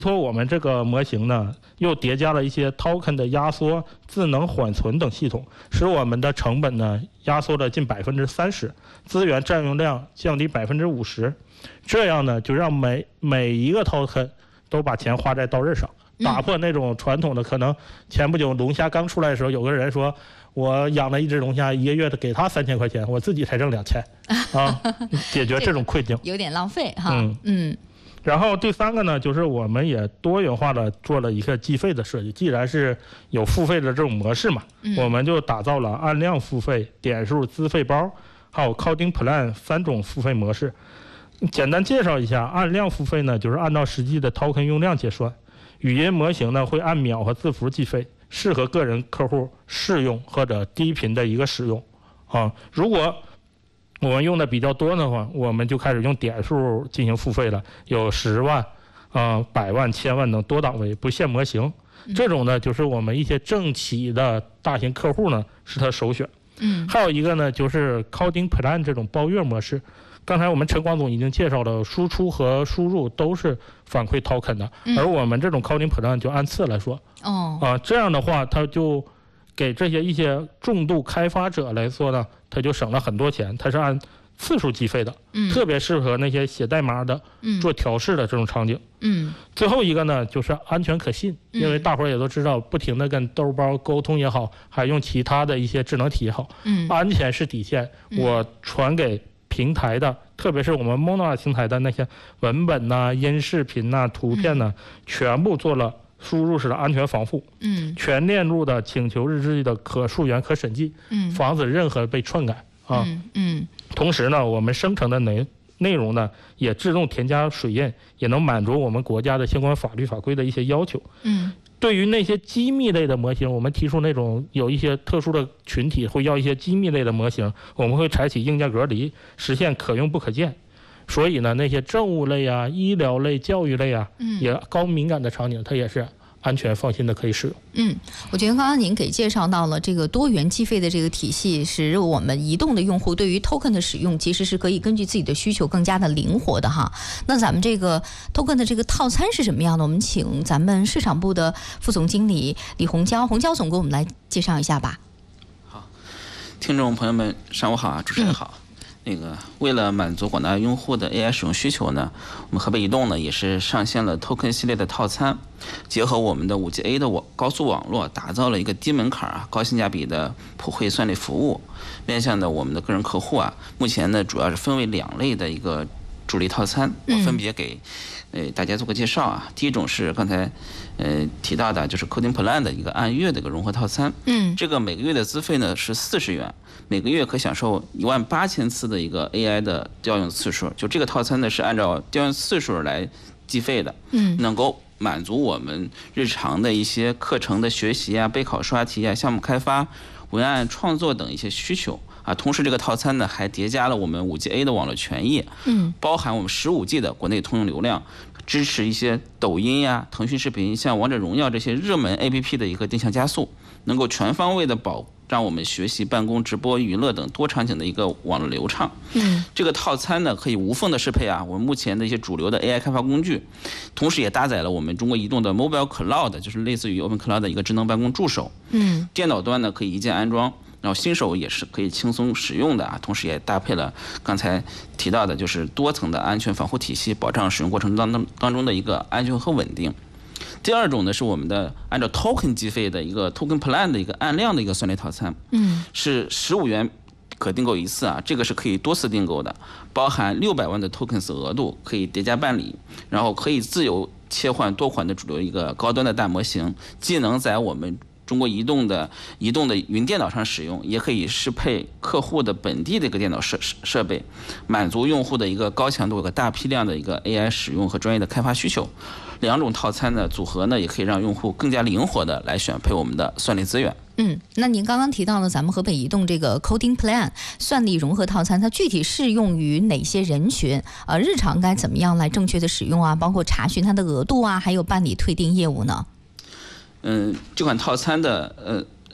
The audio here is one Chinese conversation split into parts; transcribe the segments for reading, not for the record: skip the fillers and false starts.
托我们这个模型呢，又叠加了一些 token 的压缩、智能缓存等系统，使我们的成本呢压缩了近30%，资源占用量降低50%。这样呢，就让每一个 token 都把钱花在刀刃上，打破那种传统的可能。前不久龙虾刚出来的时候，有个人说，我养了一只龙虾，1个月的给他3000块钱，我自己才挣2000啊，解决这种困境， 有点浪费哈。 然后第3个呢，就是我们也多元化的做了一个计费的设计。既然是有付费的这种模式嘛，我们就打造了按量付费、点数资费包，还有 coding plan 3种付费模式。简单介绍一下，按量付费呢，就是按照实际的 token 用量结算；语音模型呢，会按秒和字符计费，适合个人客户试用或者低频的一个使用。如果我们用的比较多的话，我们就开始用点数进行付费了，有10万、100万、1000万等多档位，不限模型。这种呢，就是我们一些政企的大型客户呢是他首选。还有一个呢，就是 coding plan 这种包月模式。刚才我们陈广总已经介绍了，输出和输入都是反馈 token 的，而我们这种 coding plan 就按次来说。这样的话，它就给这些一些重度开发者来说呢，它就省了很多钱，它是按次数计费的，特别适合那些写代码的、做调试的这种场景。最后一个呢，就是安全可信，因为大伙儿也都知道，不停的跟兜包沟通也好，还用其他的一些智能体也好，安全是底线。我传给平台的，特别是我们 Mono 平台的那些文本呐、音视频呐、图片呐，全部做了输入式的安全防护，全链路的请求日志的可溯源、可审计，防止任何被篡改啊。同时呢，我们生成的内容呢，也自动添加水印，也能满足我们国家的相关法律法规的一些要求。对于那些机密类的模型，我们提出那种有一些特殊的群体会要一些机密类的模型，我们会采取硬件隔离，实现可用不可见。所以呢，那些政务类啊、医疗类、教育类啊，也高敏感的场景，它也是安全放心的可以使用。 我觉得刚刚您给介绍到了这个多元计费的这个体系，使我们移动的用户对于 token 的使用其实是可以根据自己的需求更加的灵活的哈。那咱们这个 token 的这个套餐是什么样的？我们请咱们市场部的副总经理李洪娇总给我们来介绍一下吧。 好，听众朋友们上午好啊，主持人好。为了满足广大用户的 AI 使用需求呢，我们河北移动呢也是上线了 Token 系列的套餐，结合我们的5G A 的高速网络，打造了一个低门槛高性价比的普惠算力服务，面向的我们的个人客户啊。目前呢主要是分为2类的一个主力套餐，我分别给大家做个介绍啊。第一种是刚才提到的，就是 Coding Plan 的一个按月的一个融合套餐，这个每个月的资费呢是40元。每个月可享受18000次的一个 AI 的调用次数，就这个套餐呢是按照调用次数来计费的，能够满足我们日常的一些课程的学习啊、备考刷题啊、项目开发、文案创作等一些需求啊。同时这个套餐呢还叠加了我们5G A 的网络权益，包含我们15G 的国内通用流量，支持一些抖音呀、腾讯视频、像王者荣耀这些热门 APP 的一个定向加速，能够全方位的让我们学习、办公、直播、娱乐等多场景的一个网络流畅。这个套餐呢可以无缝的适配啊我们目前的一些主流的 AI 开发工具，同时也搭载了我们中国移动的 Mobile Cloud， 就是类似于 Open Cloud 的一个智能办公助手。电脑端呢可以一键安装，然后新手也是可以轻松使用的啊。同时也搭配了刚才提到的就是多层的安全防护体系，保障使用过程当中的一个安全和稳定。第二种呢是我们的按照 token 计费的一个 token plan 的一个按量的一个算力套餐，是15元可订购一次啊，这个是可以多次订购的，包含600万的 tokens 额度，可以叠加办理，然后可以自由切换多款的主流一个高端的大模型，既能在我们中国移动的云电脑上使用，也可以适配客户的本地的一个电脑设备，满足用户的一个高强度和大批量的一个 AI 使用和专业的开发需求。2种套餐的组合呢，也可以让用户更加灵活的来选配我们的算力资源。 那您刚刚提到了咱们河北移动这个 Coding Plan 算力融合套餐，它具体适用于哪些人群？日常该怎么样来正确的使用啊？包括查询它的额度啊，还有办理退订业务呢？ 这款套餐的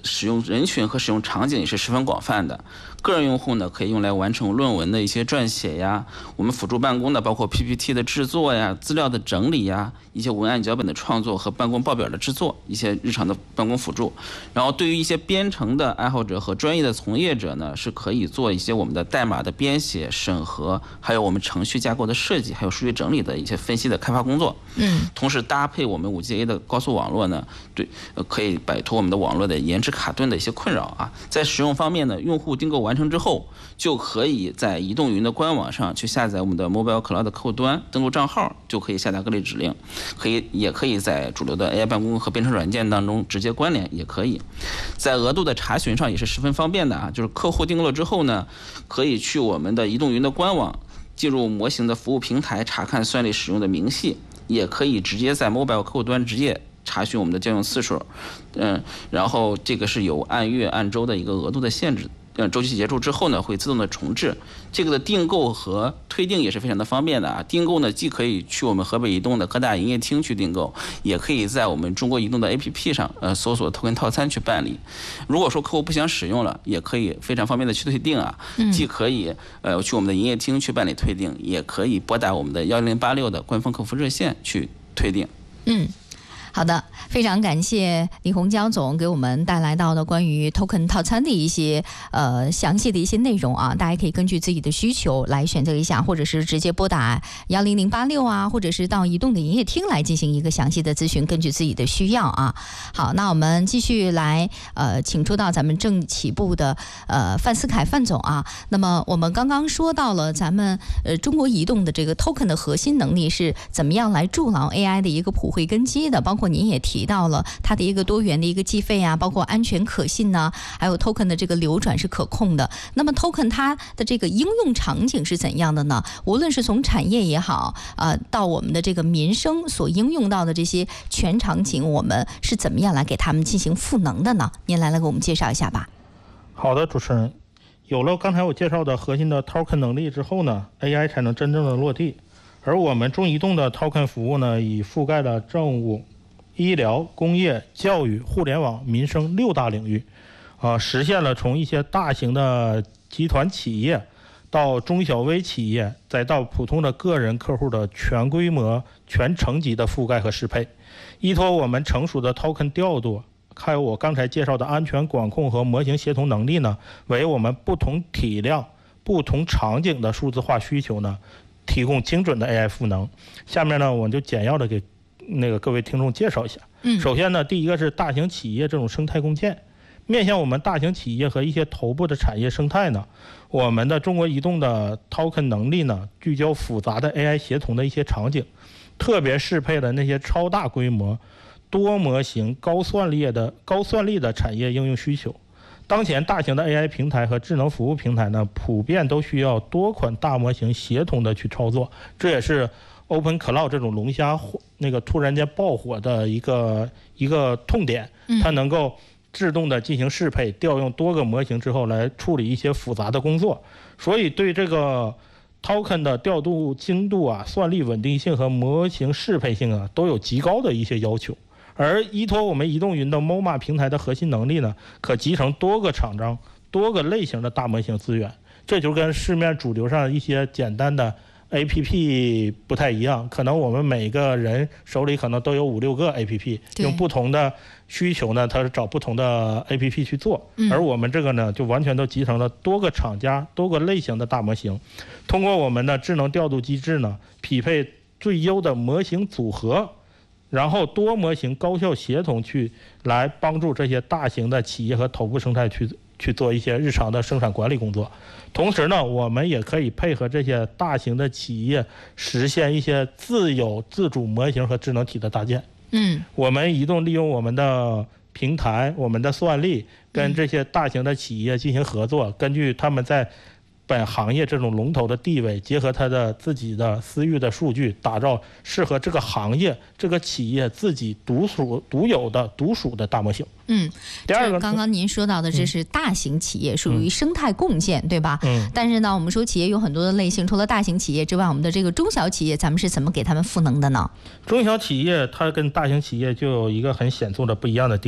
使用人群和使用场景也是十分广泛的。个人用户呢，可以用来完成论文的一些撰写呀，我们辅助办公的包括 PPT 的制作呀、资料的整理呀、一些文案脚本的创作和办公报表的制作，一些日常的办公辅助。然后对于一些编程的爱好者和专业的从业者呢，是可以做一些我们的代码的编写、审核，还有我们程序架构的设计，还有数据整理的一些分析的开发工作。同时搭配我们5G的高速网络呢，可以摆脱我们的网络的延迟卡顿的一些困扰啊。在使用方面呢，用户订购完成之后，就可以在移动云的官网上去下载我们的 Mobile Cloud 客户端，登录账号就可以下达各类指令，也可以在主流的 AI 办公和编程软件当中直接关联，也可以。在额度的查询上也是十分方便的啊，就是客户订购了之后呢，可以去我们的移动云的官网，进入模型的服务平台查看算力使用的明细，也可以直接在 Mobile 客户端直接查询我们的调用次数，然后这个是有按月按周的一个额度的限制。周期结束之后呢，会自动的重置。这个的订购和退订也是非常的方便的啊。订购呢，既可以去我们河北移动的各大营业厅去订购，也可以在我们中国移动的 APP 上搜索Token套餐去办理。如果说客户不想使用了，也可以非常方便的去退订啊。既可以去我们的营业厅去办理退订，也可以拨打我们的1086的官方客服热线去退订。 好的，非常感谢李洪江总给我们带来到的关于 Token 套餐的一些详细的一些内容啊，大家可以根据自己的需求来选择一下，或者是直接拨打10086啊，或者是到移动的营业厅来进行一个详细的咨询，根据自己的需要啊。好，那我们继续来请出到咱们正起步的范思凯范总啊。那么我们刚刚说到了咱们中国移动的这个 Token 的核心能力是怎么样来筑牢 AI 的一个普惠根基的，包括您也提到了它的一个多元的一个计费啊，包括安全可信呢，还有 token 的这个流转是可控的。那么 token 它的这个应用场景是怎样的呢？无论是从产业也好，到我们的这个民生所应用到的这些全场景，我们是怎么样来给他们进行赋能的呢？您来给我们介绍一下吧。 好的，主持人，有了刚才我介绍的核心的 token 能力之后呢 ，AI 才能真正的落地。而我们中移动的 token 服务呢，已覆盖了政务、医疗、工业、教育、互联网、民生6大领域，实现了从一些大型的集团企业到中小微企业，再到普通的个人客户的全规模、全层级的覆盖和适配。依托我们成熟的 token 调度，还有我刚才介绍的安全管控和模型协同能力呢，为我们不同体量、不同场景的数字化需求呢，提供精准的 AI 赋能。下面呢，我就简要的给各位听众介绍一下。首先呢，第一个是大型企业这种生态共建，面向我们大型企业和一些头部的产业生态呢，我们的中国移动的 token 能力呢，聚焦复杂的 AI 协同的一些场景，特别适配了那些超大规模、多模型、高算力的产业应用需求。当前大型的 AI 平台和智能服务平台呢，普遍都需要多款大模型协同的去操作，这也是 Open Cloud 这种龙虾突然间爆火的一个痛点，它能够自动的进行适配，调用多个模型之后来处理一些复杂的工作，所以对这个 token 的调度精度啊、算力稳定性和模型适配性啊，都有极高的一些要求。而依托我们移动云的 MoMA 平台的核心能力呢，可集成多个厂商、多个类型的大模型资源，这就跟市面主流上一些简单的 APP 不太一样，可能我们每个人手里可能都有5、6个 APP， 用不同的需求呢，它是找不同的 APP 去做，而我们这个呢，就完全都集成了多个厂家、多个类型的大模型，通过我们的智能调度机制呢，匹配最优的模型组合，然后多模型高效协同来帮助这些大型的企业和头部生态去做一些日常的生产管理工作。同时呢，我们也可以配合这些大型的企业实现一些自有自主模型和智能体的搭建。我们移动利用我们的平台、我们的算力，跟这些大型的企业进行合作，根据他们在本行业这种龙头的地位，结合他的自己的私域的数据，打造适合这个行业、这个企业自己独属的大模型。第二个， 刚刚您说到的这是大型企业，属于生态共建，对吧？但是呢，我们说企业有很多的类型，除了大型企业之外，我们的这个中小企业，咱们是怎么给他们赋能的呢？ 中小企业它跟大型企业就有一个很显著的不一样的地点，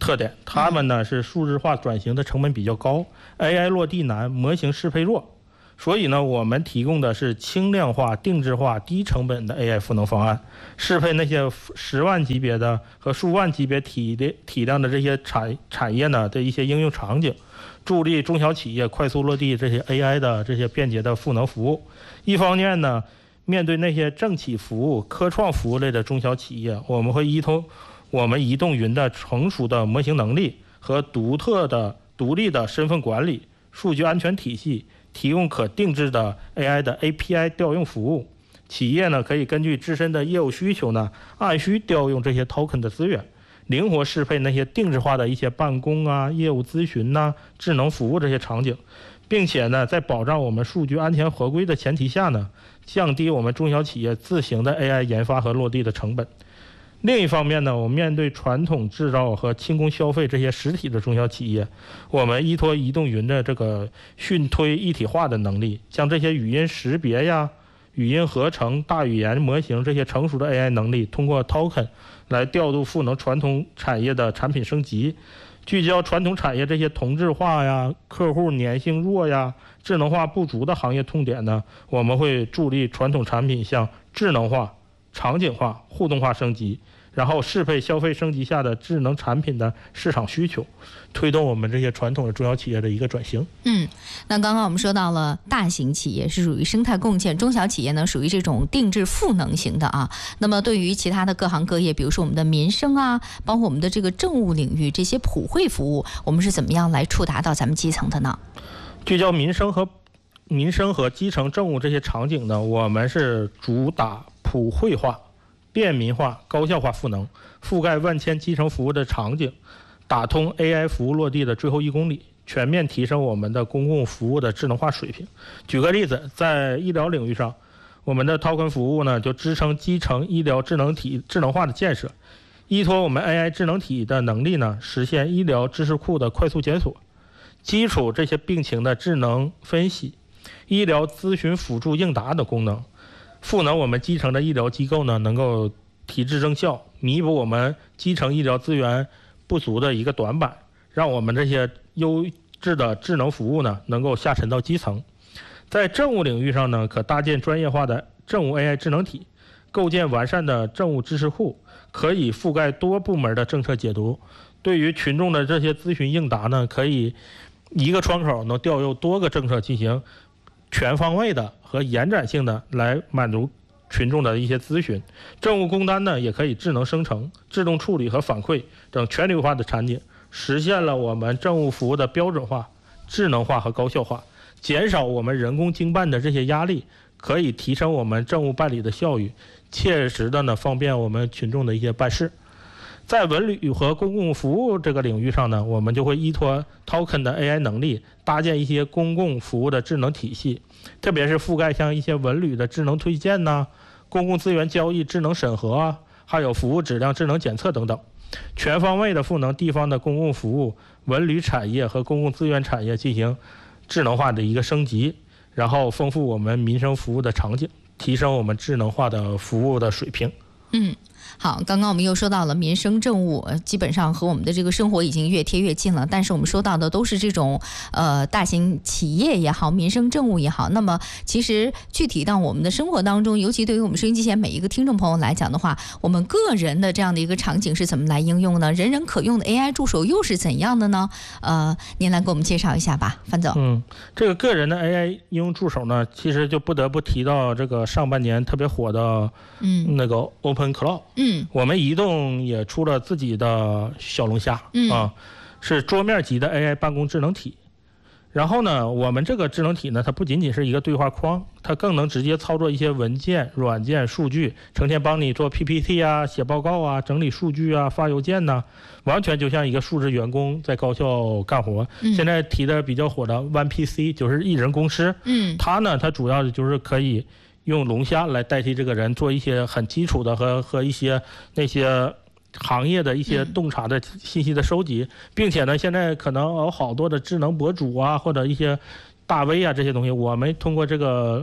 特点，它们呢是数字化转型的成本比较高，AI 落地难，模型适配弱。所以呢，我们提供的是轻量化、定制化、低成本的 AI 赋能方案，适配那些10万级别的和数万级别体量的这些产业呢的一些应用场景，助力中小企业快速落地这些 AI 的这些便捷的赋能服务。一方面呢，面对那些政企服务、科创服务类的中小企业，我们会依托我们移动云的成熟的模型能力和独立的身份管理、数据安全体系，提供可定制的 AI 的 API 调用服务。企业呢可以根据自身的业务需求呢，按需调用这些 token 的资源，灵活适配那些定制化的一些办公啊、业务咨询呐、智能服务这些场景，并且呢，在保障我们数据安全合规的前提下呢，降低我们中小企业自行的 AI 研发和落地的成本。另一方面呢，我们面对传统制造和轻工消费这些实体的中小企业，我们依托移动云的这个讯推一体化的能力，将这些语音识别呀、语音合成、大语言模型这些成熟的 AI 能力，通过 token 来调度赋能传统产业的产品升级，聚焦传统产业这些同质化呀、客户粘性弱呀、智能化不足的行业痛点呢，我们会助力传统产品向智能化、场景化、互动化升级，然后适配消费升级下的智能产品的市场需求，推动我们这些传统的中小企业的一个转型。 那刚刚我们说到了大型企业是属于生态共建，中小企业呢属于这种定制赋能型的啊。那么对于其他的各行各业，比如说我们的民生啊，包括我们的这个政务领域这些普惠服务，我们是怎么样来触达到咱们基层的呢？ 聚焦民生和基层政务这些场景呢，我们是主打普惠化、便民化、高效化赋能，覆盖万千基层服务的场景，打通 AI 服务落地的最后1公里，全面提升我们的公共服务的智能化水平。举个例子，在医疗领域上，我们的 token 服务呢就支撑基层医疗智能化的建设，依托我们 AI 智能体的能力呢，实现医疗知识库的快速检索，基础这些病情的智能分析、医疗咨询辅助应答的功能，赋能我们基层的医疗机构呢，能够提质增效，弥补我们基层医疗资源不足的一个短板，让我们这些优质的智能服务呢，能够下沉到基层。在政务领域上呢，可搭建专业化的政务 AI 智能体，构建完善的政务知识库，可以覆盖多部门的政策解读。对于群众的这些咨询应答呢，可以一个窗口能调用多个政策进行全方位的和延展性的来满足群众的一些咨询。政务工单呢，也可以智能生成、自动处理和反馈等全流化的场景，实现了我们政务服务的标准化、智能化和高效化，减少我们人工经办的这些压力，可以提升我们政务办理的效率，切实的呢方便我们群众的一些办事。在文旅和公共服务这个领域上呢，我们就会依托 token 的 AI 能力，搭建一些公共服务的智能体系，特别是覆盖像一些文旅的智能推荐呐、公共资源交易智能审核啊，还有服务质量智能检测等等，全方位的赋能地方的公共服务、文旅产业和公共资源产业进行智能化的一个升级，然后丰富我们民生服务的场景，提升我们智能化的服务的水平。 好，刚刚我们又说到了民生政务，基本上和我们的这个生活已经越贴越近了。但是我们说到的都是这种大型企业也好，民生政务也好。那么其实具体到我们的生活当中，尤其对于我们收音机前每一个听众朋友来讲的话，我们个人的这样的一个场景是怎么来应用呢？人人可用的 AI 助手又是怎样的呢？您来给我们介绍一下吧，范总。 这个个人的 AI 应用助手呢，其实就不得不提到这个上半年特别火的那个 OpenCloud。我们移动也出了自己的小龙虾是桌面级的 AI 办公智能体。然后呢，我们这个智能体呢，它不仅仅是一个对话框，它更能直接操作一些文件、软件、数据，成天帮你做 PPT 啊、写报告啊、整理数据啊、发邮件呐，完全就像一个数字员工在高效干活。现在提的比较火的 OnePC 就是一人公司，它主要的就是可以用龙虾来代替这个人做一些很基础的和一些那些行业的一些洞察的信息的收集，并且呢，现在可能有好多的智能博主啊，或者一些大 V 啊这些东西，我们通过这个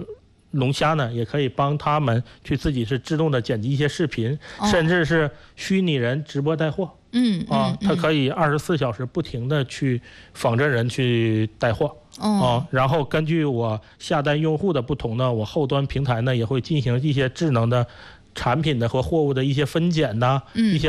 龙虾呢，也可以帮他们去自己是自动的剪辑一些视频，甚至是虚拟人直播带货。它可以24小时不停的去仿真人去带货。然后根据我下单用户的不同呢，我后端平台呢也会进行一些智能的产品的和货物的一些分拣呐，一些